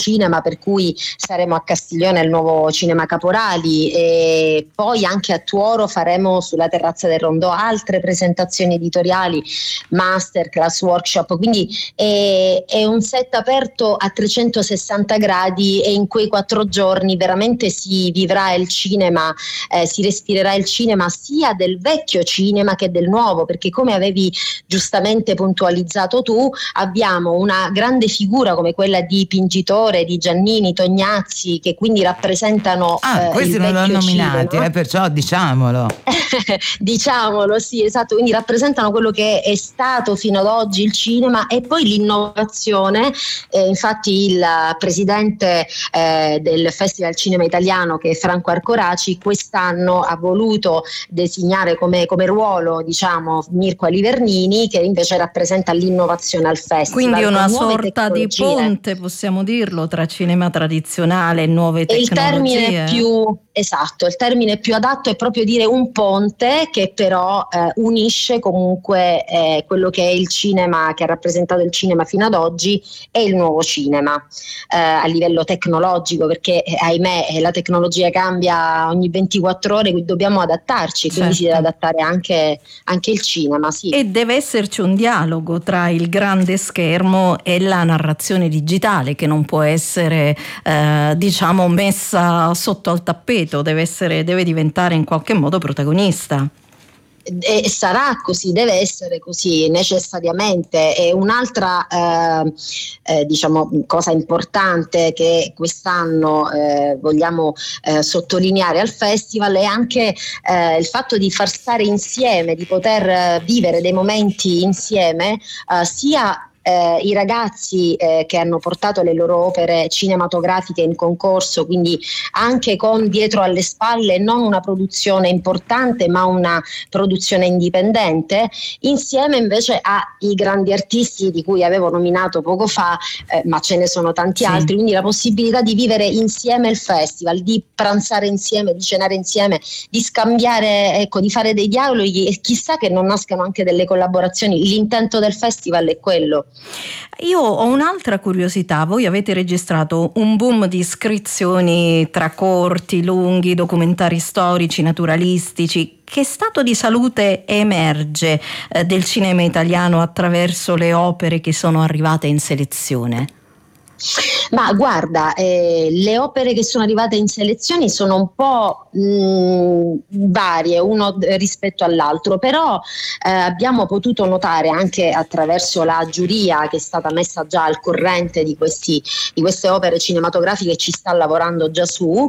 cinema, per cui saremo a Castiglione al nuovo Cinema Caporali, e poi anche a Tuoro faremo sulla terrazza del Rondò altre presentazioni editoriali, masterclass, workshop, quindi è un set aperto a 360 gradi, e in quei 4 giorni veramente si vivrà il cinema, si respirerà il cinema sia del vecchio cinema che del nuovo, perché come avevi giustamente puntualizzato tu, abbiamo una grande figura come quella di Pingitore, di Giannini, Tognazzi, che quindi rappresentano questi il non l'ho vecchio nominati, cinema. perciò diciamolo. Diciamolo, sì, esatto, quindi rappresentano quello che è stato fino ad oggi il cinema, e poi l'innovazione. Infatti il presidente del Festival Cinema Italiano, che è Franco Arcoraci, quest'anno ha voluto designare come ruolo, diciamo, Mirko Alivernini, che invece rappresenta l'innovazione al festival. Quindi una sorta di ponte, possiamo dirlo, tra cinema tradizionale e nuove tecnologie. Il termine più adatto è proprio dire un ponte, che però unisce comunque quello che è il cinema, che ha rappresentato il cinema fino ad oggi, e il nuovo cinema a livello tecnologico, perché ahimè la tecnologia cambia ogni 24 ore, quindi dobbiamo adattarci, quindi si deve adattare anche il cinema, sì. E deve esserci un dialogo tra il grande schermo e la narrazione digitale, che non può essere diciamo messa sotto al tappeto, deve diventare in qualche modo protagonista. E sarà così, deve essere così necessariamente. E un'altra diciamo cosa importante che quest'anno vogliamo sottolineare al festival è anche il fatto di far stare insieme, di poter vivere dei momenti insieme, sia i ragazzi che hanno portato le loro opere cinematografiche in concorso, quindi anche con dietro alle spalle non una produzione importante ma una produzione indipendente, insieme invece ai grandi artisti di cui avevo nominato poco fa, ma ce ne sono tanti altri, quindi la possibilità di vivere insieme il festival, di pranzare insieme, di cenare insieme, di scambiare, ecco, di fare dei dialoghi, e chissà che non nascano anche delle collaborazioni. L'intento del festival è quello. Io ho un'altra curiosità: voi avete registrato un boom di iscrizioni tra corti, lunghi, documentari storici, naturalistici. Che stato di salute emerge del cinema italiano attraverso le opere che sono arrivate in selezione? Ma guarda, le opere che sono arrivate in selezioni sono un po' varie uno rispetto all'altro, però abbiamo potuto notare anche attraverso la giuria che è stata messa già al corrente di queste opere cinematografiche e ci sta lavorando già su,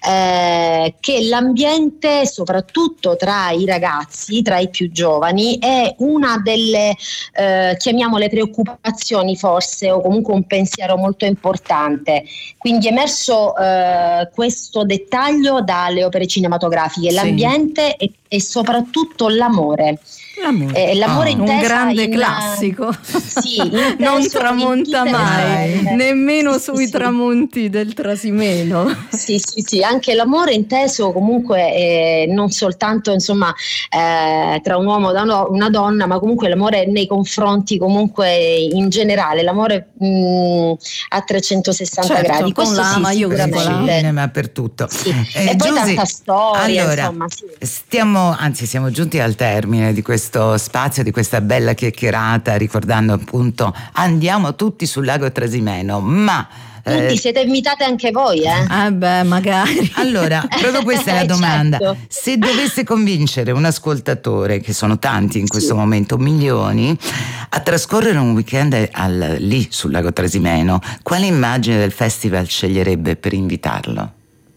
che l'ambiente, soprattutto tra i ragazzi, tra i più giovani, è una delle chiamiamole preoccupazioni forse, o comunque un pensiero molto importante. Quindi è emerso questo dettaglio dalle opere cinematografiche, l'ambiente e soprattutto l'amore. L'amore un grande classico, sì, non tramonta mai, nemmeno sui tramonti del Trasimeno. Sì, anche l'amore inteso comunque non soltanto insomma tra un uomo e una donna, ma comunque l'amore nei confronti comunque in generale, l'amore a 360 gradi. Questo sì, sicuramente. Ma per tutto. Sì. E poi tanta storia, allora, insomma. Sì. Siamo giunti al termine di questo spazio, di questa bella chiacchierata, ricordando appunto andiamo tutti sul lago Trasimeno, ma tutti siete invitate anche voi, beh, magari. Allora, proprio questa è la domanda. Certo. Se dovesse convincere un ascoltatore, che sono tanti in questo momento, milioni, a trascorrere un weekend lì sul lago Trasimeno, quale immagine del festival sceglierebbe per invitarlo?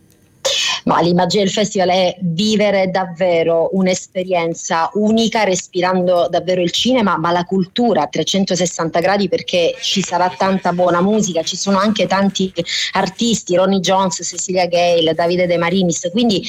Ma l'immagine del festival è vivere davvero un'esperienza unica, respirando davvero il cinema, ma la cultura a 360 gradi, perché ci sarà tanta buona musica, ci sono anche tanti artisti, Ronnie Jones, Cecilia Gale, Davide De Marinis, quindi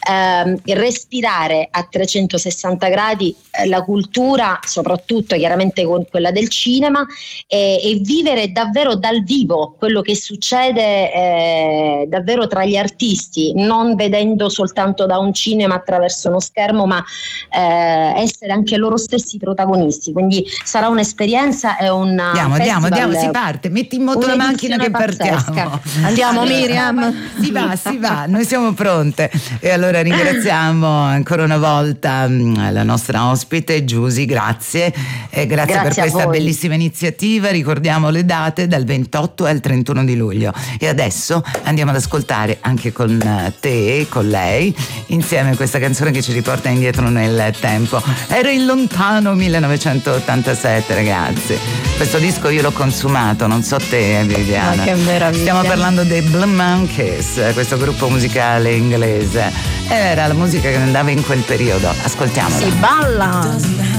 respirare a 360 gradi la cultura, soprattutto chiaramente con quella del cinema, e vivere davvero dal vivo quello che succede davvero tra gli artisti, non non vedendo soltanto da un cinema attraverso uno schermo, ma essere anche loro stessi protagonisti. Quindi sarà un'esperienza e Andiamo, si parte, metti in moto la macchina che partiamo. Andiamo Miriam. Si va, noi siamo pronte. E allora ringraziamo ancora una volta la nostra ospite Giusy, grazie per questa bellissima iniziativa. Ricordiamo le date dal 28 al 31 di luglio. E adesso andiamo ad ascoltare anche con te, con lei, insieme questa canzone che ci riporta indietro nel tempo. Era il lontano 1987, ragazzi. Questo disco io l'ho consumato, non so te, Viviana. Ma che meraviglia. Stiamo parlando dei Blue Monkeys, questo gruppo musicale inglese. Era la musica che andava in quel periodo. Ascoltiamola. Si balla.